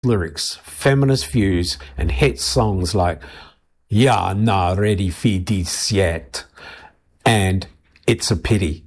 lyrics, feminist views, and hit songs like "Ya Na Ready for This Yet" and "It's a Pity."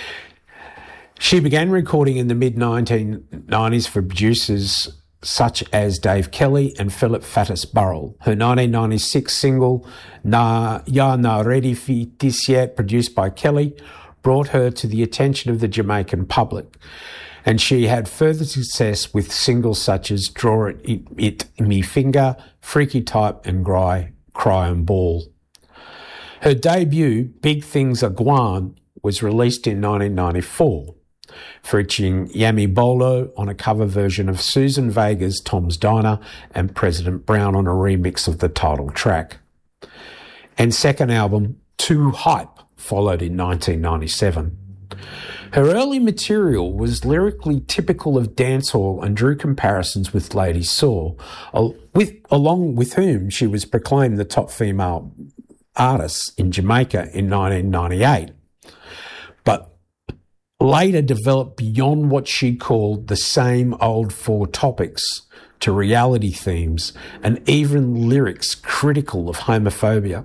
She began recording in the mid-1990s for producers such as Dave Kelly and Philip Fatis Burrell. Her 1996 single, Ya Na Ready for This Yet, produced by Kelly, brought her to the attention of the Jamaican public, and she had further success with singles such as Draw It Me Finger, Freaky Type, and Cry and Ball. Her debut, Big Things Are Gwan, was released in 1994, featuring Yami Bolo on a cover version of Susan Vega's Tom's Diner and President Brown on a remix of the title track. And second album, Too Hype, followed in 1997. Her early material was lyrically typical of dancehall and drew comparisons with Lady Saw, along with whom she was proclaimed the top female artist in Jamaica in 1998. But later developed beyond what she called the same old four topics to reality themes and even lyrics critical of homophobia.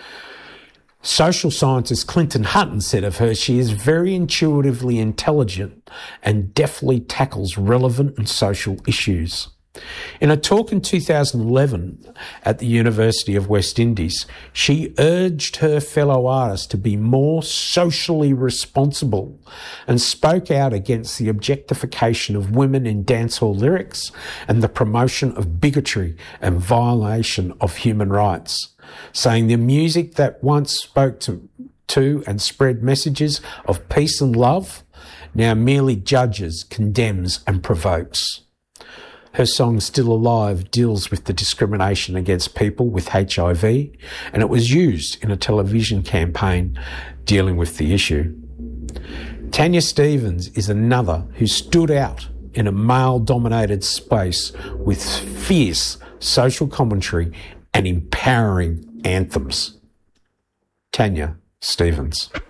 Social scientist Clinton Hutton said of her, she is very intuitively intelligent and deftly tackles relevant and social issues. In a talk in 2011 at the University of West Indies, she urged her fellow artists to be more socially responsible and spoke out against the objectification of women in dancehall lyrics and the promotion of bigotry and violation of human rights, saying the music that once spoke to and spread messages of peace and love now merely judges, condemns and provokes. Her song Still Alive deals with the discrimination against people with HIV, and it was used in a television campaign dealing with the issue. Tanya Stephens is another who stood out in a male-dominated space with fierce social commentary and empowering anthems. Tanya Stephens.